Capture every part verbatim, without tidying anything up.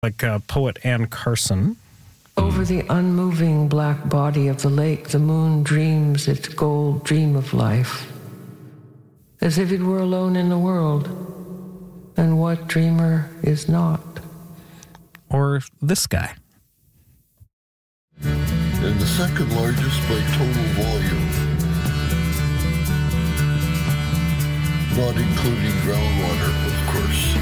like uh, poet Anne Carson. Over the unmoving black body of the lake, the moon dreams its gold dream of life, as if it were alone in the world. And what dreamer is not? Or this guy. And the second largest by total volume, not including groundwater, of course.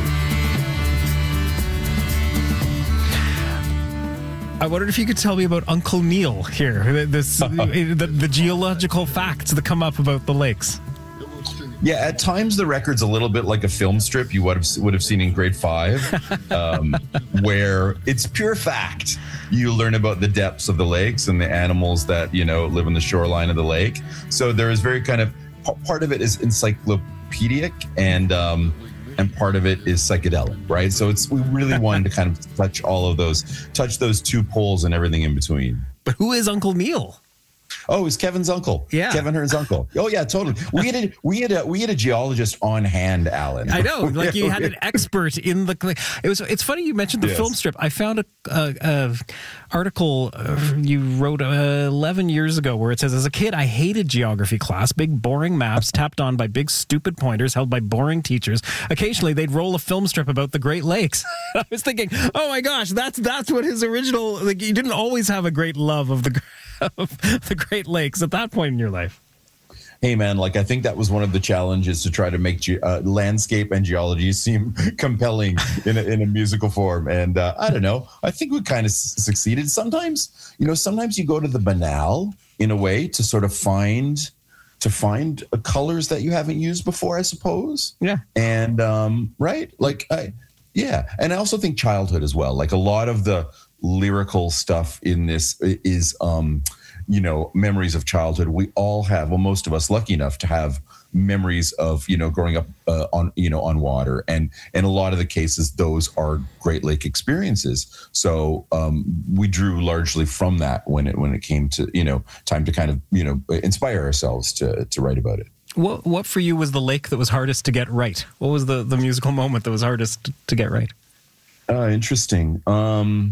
I wondered if you could tell me about Uncle Neil here, this, the, the geological facts that come up about the lakes. Yeah, at times the record's a little bit like a film strip you would have, would have seen in grade five, um, where it's pure fact. You learn about the depths of the lakes and the animals that, you know, live on the shoreline of the lake. So there is very kind of, part of it is encyclopedic and um, and part of it is psychedelic, right? So it's we really wanted to kind of touch all of those, touch those two poles and everything in between. But who is Uncle Neil? Oh, it's Kevin's uncle. Yeah, Kevin Hearn's uncle. Oh, yeah, totally. We had a we had a we had a geologist on hand, Alan. I know, like you had an expert in the. It was. It's funny you mentioned the Yes. film strip. I found a, a, a article uh, you wrote uh, eleven years ago where it says, "As a kid, I hated geography class. Big boring maps tapped on by big stupid pointers held by boring teachers. Occasionally, they'd roll a film strip about the Great Lakes." I was thinking, oh my gosh, that's that's what his original. Like, you didn't always have a great love of the. Of the Great Lakes at that point in your life. Hey man, like I think that was one of the challenges to try to make ge- uh, landscape and geology seem compelling in a, in a musical form. And uh, I don't know, I think we kind of s- succeeded. Sometimes, you know, sometimes you go to the banal in a way to sort of find to find uh, colors that you haven't used before, I suppose. Yeah. And um, right, like I, yeah, and I also think childhood as well. Like a lot of the lyrical stuff in this is um you know memories of childhood. We all have, well, most of us lucky enough to have memories of you know growing up uh, on you know on water, and in a lot of the cases those are Great Lake experiences. So um we drew largely from that when it when it came to you know time to kind of you know inspire ourselves to to write about it. What what for you was the lake that was hardest to get right? What was the the musical moment that was hardest to get right? Uh interesting. um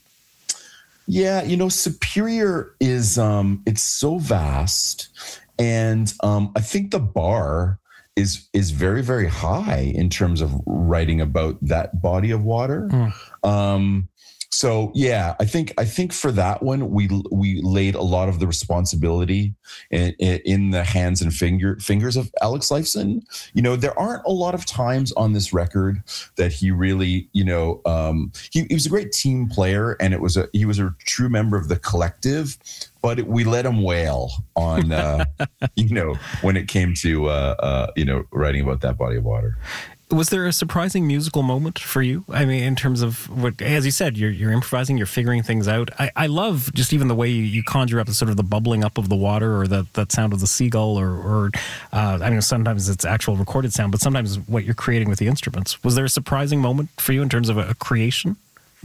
Yeah, you know, Superior is, um, it's so vast. And um, I think the bar is is very, very high in terms of writing about that body of water. Mm. Um, so, yeah, I think I think for that one, we we laid a lot of the responsibility in, in the hands and finger fingers of Alex Lifeson. You know, there aren't a lot of times on this record that he really, you know, um, he, he was a great team player, and it was a he was a true member of the collective. But it, we let him wail on, uh, you know, when it came to, uh, uh, you know, writing about that body of water. Was there a surprising musical moment for you? I mean, in terms of what, as you said, you're you're improvising, you're figuring things out. I, I love just even the way you, you conjure up the sort of the bubbling up of the water, or the that sound of the seagull, or, or uh, I mean, sometimes it's actual recorded sound, but sometimes what you're creating with the instruments. Was there a surprising moment for you in terms of a, a creation?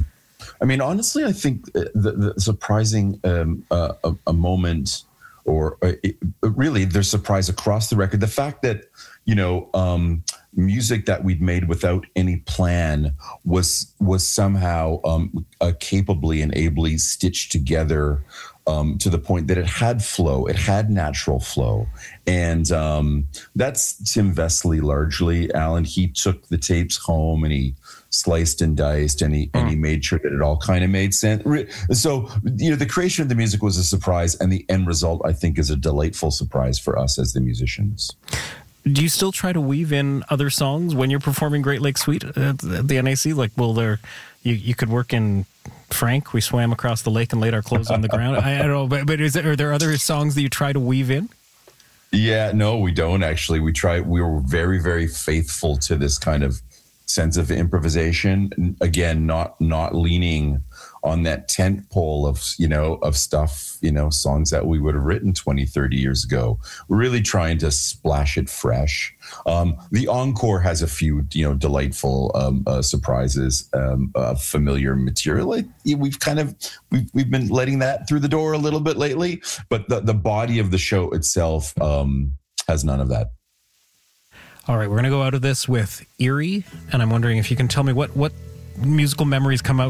I mean, honestly, I think the, the surprising um, uh, a, a moment, or uh, it, really, there's surprise across the record. The fact that you know. Um, music that we'd made without any plan was was somehow um, uh, capably and ably stitched together um, to the point that it had flow, it had natural flow. And um, that's Tim Vesley largely. Alan, he took the tapes home and he sliced and diced, and he mm. and he made sure that it all kind of made sense. So, you know, the creation of the music was a surprise, and the end result, I think, is a delightful surprise for us as the musicians. Do you still try to weave in other songs when you're performing Great Lakes Suite at the N A C? Like, will there, you, you could work in Frank, We Swam Across the Lake and Laid Our Clothes on the Ground. I, I don't know, but, but is there, are there other songs that you try to weave in? Yeah, no, we don't actually. We try, we were very, very faithful to this kind of sense of improvisation. Again, not not leaning on that tent pole of, you know, of stuff, you know, songs that we would have written twenty, thirty years ago. We're really trying to splash it fresh. Um, the encore has a few, you know, delightful um, uh, surprises, um, uh, familiar material. It, we've kind of, we've, we've been letting that through the door a little bit lately, but the, the body of the show itself um, has none of that. All right, we're going to go out of this with Erie, and I'm wondering if you can tell me what, what musical memories come out